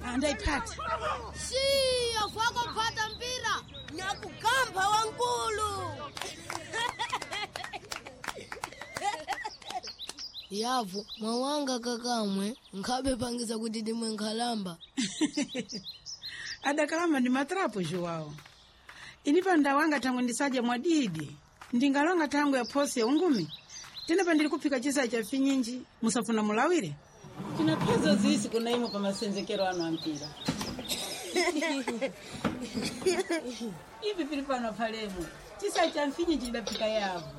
Andaipata. Afwako pata mpira. Nyakukamba wankulu. Yavu, mawanga kakamwe, nkabe pangiza kuti dimwe nkhalamba. Adakalamba ndi matrapo Joao. Inipa ndawanga tangu ndisaje mwadidi. Ndingalonga tangu ya posi ya ungumi. Tena pandili kupika chisa cha finyinji, musafuna mulawire. Kuna pezo zisi kuna imo pa masenzekero anu ampira. Ivi pilipano palemo. Chisa cha finyinji ndapika yavu.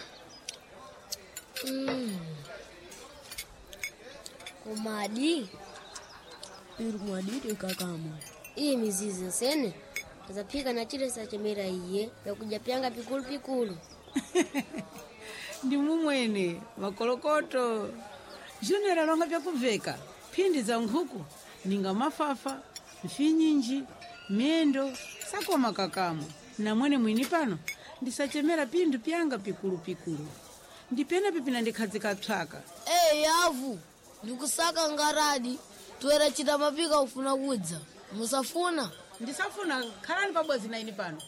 Kumadi. Piru mwadidi kakamwe. Iyi mizizi nsene. Azapika na chile sa chemera iye. Ya kujapyanga pikulu pikulu. Ndi mumwene, makolokoto. Junera longa vya kuveka. Pindi za nkhuku, ninga mafafa, mfinyinji, miendo, sakoma kakamu. Na mwene mwini pano, ndisachemera pindu pyanga pikulu pikulu. Ndipena pipina ndikhazika tsaka. Yavu, ndikusaka ngaradi. Tuwera chita mapika ufuna kudza. Musafuna? Ndisafuna khalani pabwezi na ini pano.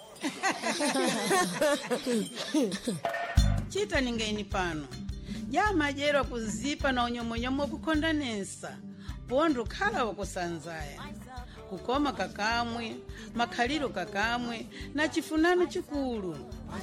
Chita ninga ini pano. Jama jero kuzipa na unyomonyomo kukondanesa. Pondo khala wakusanzaya. Kukoma kakamwe, makhaliro kakamwe, na chifunano chikulu.